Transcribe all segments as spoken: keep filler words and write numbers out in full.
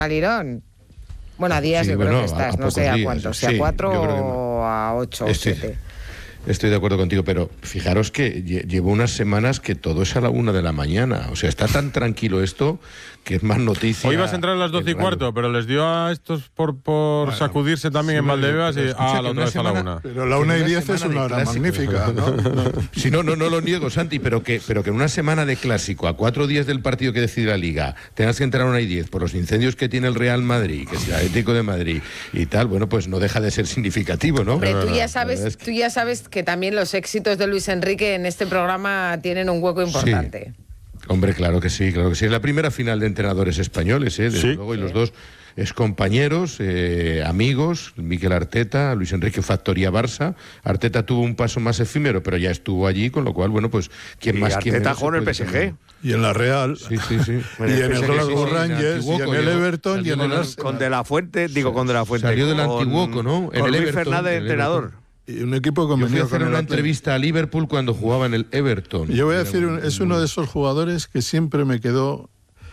Alirón. Bueno, a días sí, yo bueno, creo que estás, a, a no sé días. a cuántos, si sí, a cuatro que... o a ocho este... o siete. Estoy de acuerdo contigo, pero fijaros que llevo unas semanas que todo es a la una de la mañana. O sea, está tan tranquilo esto que es más noticia. Hoy ibas a entrar a las doce y cuarto, pero les dio a estos por, por bueno, sacudirse también sí, en Valdebebas y ah, la otra vez a la una. Pero la una y diez es una hora magnífica, ¿no? no. Sí, no, no, no lo niego, Santi, pero que, pero que en una semana de clásico, a cuatro días del partido que decide la Liga, tengas que entrar a una y diez por los incendios que tiene el Real Madrid, que es el Atlético de Madrid y tal, bueno, pues no deja de ser significativo, ¿no? Hombre, tú ya sabes, es que... tú ya sabes que también los éxitos de Luis Enrique en este programa tienen un hueco importante. Sí. Hombre, claro que sí, claro que sí. Es la primera final de entrenadores españoles, ¿eh? Desde sí. luego, y los dos excompañeros, eh, amigos, Mikel Arteta, Luis Enrique Factoría Barça. Arteta tuvo un paso más efímero, pero ya estuvo allí, con lo cual, bueno, pues, ¿quién y más quiere? Arteta jugó en el P S G. Y en la Real. Sí, sí, sí. y en el Glasgow Rangers, y en el Everton, y en el Arsenal. Con De La Fuente, digo, con De La Fuente. Salió del Antiguoco, ¿no? Con Luis Fernández, entrenador. Y un equipo Yo fui a hacer una el entrevista a Liverpool cuando jugaba en el Everton. Yo voy a decir, un, es uno de esos jugadores que siempre me quedó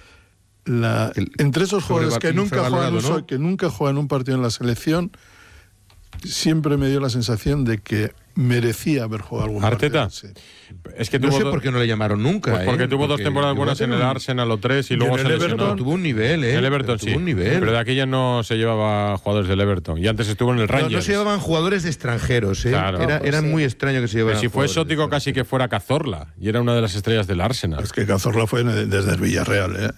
la, el, entre esos jugadores que nunca, juegan un, ¿no? que nunca juegan un partido en la selección, siempre me dio la sensación de que merecía haber jugado algún ¿Arteta? partido. Sí. Es que tuvo no sé do... por qué no le llamaron nunca. Pues porque ¿eh? tuvo porque dos temporadas buenas en el Arsenal o tres y, y luego se lesionó. Everton tuvo un nivel, ¿eh? En el Everton tuvo sí. un nivel. Pero de aquella no se llevaba jugadores del Everton. Y antes estuvo en el Rangers. No, no se llevaban jugadores de extranjeros, ¿eh? Claro. Era, pues era sí. muy extraño que se llevaran. Pero si fue exótico casi que fuera Cazorla. Y era una de las estrellas del Arsenal. Es que Cazorla fue desde el Villarreal, ¿eh?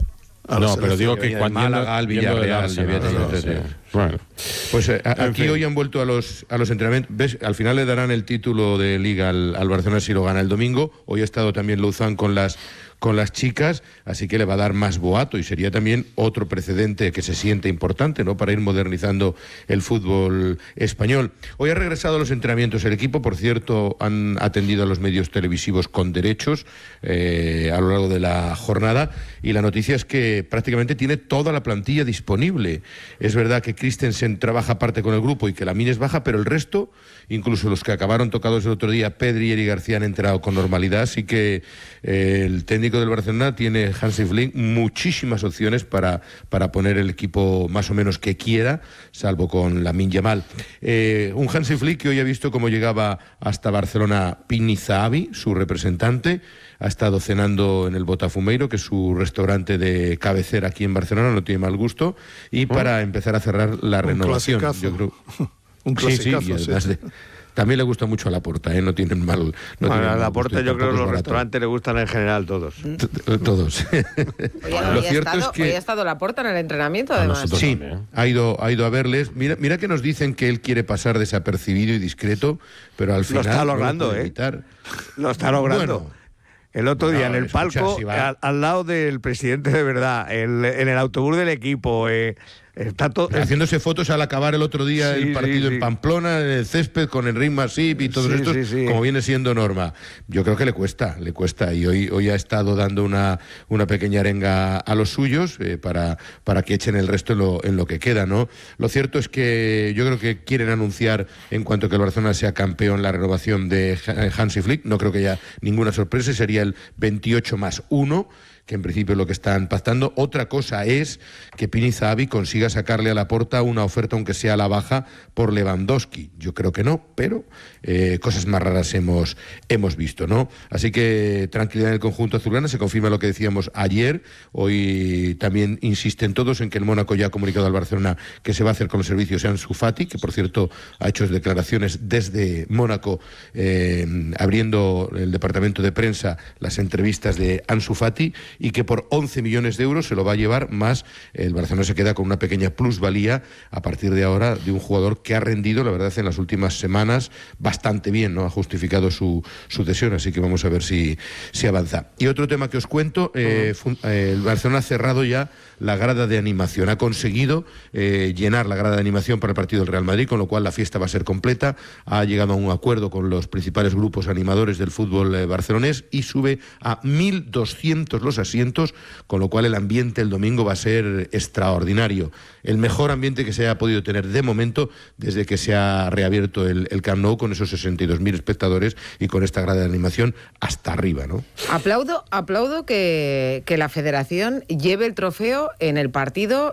No, pero digo que cuando Málaga al Villarreal, Arsenal, no, no, sí. Bueno, pues eh, aquí fin. hoy han vuelto a los a los entrenamientos. ¿Ves? Al final le darán el título de Liga al, al Barcelona si lo gana el domingo. Hoy ha estado también Luzán con las con las chicas, así que le va a dar más boato y sería también otro precedente que se siente importante, ¿no? Para ir modernizando el fútbol español. Hoy ha regresado a los entrenamientos el equipo, por cierto, han atendido a los medios televisivos con derechos eh, a lo largo de la jornada y la noticia es que prácticamente tiene toda la plantilla disponible. Es verdad que Christensen trabaja aparte con el grupo y que Lamine es baja, pero el resto, incluso los que acabaron tocados el otro día, Pedri y Eric García han entrado con normalidad, así que eh, el técnico del Barcelona tiene, Hansi Flick, muchísimas opciones para, para poner el equipo más o menos que quiera, salvo con Lamine Yamal. Eh, un Hansi Flick que hoy ha visto cómo llegaba hasta Barcelona Pini Zahavi, su representante, ha estado cenando en el Botafumeiro, que es su restaurante de cabecera aquí en Barcelona, no tiene mal gusto, y para empezar a cerrar la un renovación. Clasicazo. Yo creo... un clasicazo, sí, sí, y además sí. de... También le gusta mucho a Laporta, ¿eh? No tienen mal. No bueno, tienen a mal Laporta yo creo que los restaurantes le gustan en general todos. Todos. Oye, Lo hoy, cierto ha estado, es que hoy ha estado Laporta en el entrenamiento, además. Sí, ha ido, ha ido a verles. Mira, mira que nos dicen que él quiere pasar desapercibido y discreto, pero al final lo está logrando, no lo ¿eh? Evitar. Lo está logrando. Bueno, el otro día no, en el escucha, palco, si va... al, al lado del presidente de verdad, el, en el autobús del equipo, eh, está todo haciéndose fotos al acabar el otro día sí, el partido sí, en Pamplona, en el césped con Enric Masip y todos sí, estos, sí, sí. como viene siendo norma. Yo creo que le cuesta, le cuesta y hoy hoy ha estado dando una una pequeña arenga a los suyos eh, para para que echen el resto en lo, en lo que queda, ¿no? Lo cierto es que yo creo que quieren anunciar en cuanto que el Barcelona sea campeón la renovación de Hansi Flick. No creo que haya ninguna sorpresa, sería el veintiocho más uno, que en principio es lo que están pactando. Otra cosa es que Pini Zahavi consiga sacarle a Laporta una oferta, aunque sea a la baja, por Lewandowski. Yo creo que no, pero eh, cosas más raras hemos, hemos visto, ¿no? Así que tranquilidad en el conjunto azulgrana, se confirma lo que decíamos ayer. Hoy también insisten todos en que el Mónaco ya ha comunicado al Barcelona que se va a hacer con los servicios de Ansu Fati, que por cierto ha hecho declaraciones desde Mónaco, eh, abriendo el departamento de prensa las entrevistas de Ansu Fati, y que por once millones de euros se lo va a llevar más. El Barcelona se queda con una pequeña plusvalía a partir de ahora de un jugador que ha rendido, la verdad, en las últimas semanas bastante bien, ¿no? Ha justificado su, su cesión, así que vamos a ver si, si avanza. Y otro tema que os cuento, eh, fun, eh, el Barcelona ha cerrado ya la grada de animación, ha conseguido eh, llenar la grada de animación para el partido del Real Madrid, con lo cual la fiesta va a ser completa, ha llegado a un acuerdo con los principales grupos animadores del fútbol eh, barcelonés y sube a mil doscientos los asientos, con lo cual el ambiente el domingo va a ser extraordinario. El mejor ambiente que se haya podido tener de momento desde que se ha reabierto el, el Camp Nou, con esos sesenta y dos mil espectadores y con esta grada de animación hasta arriba, ¿no? Aplaudo, aplaudo que, que la Federación lleve el trofeo en el partido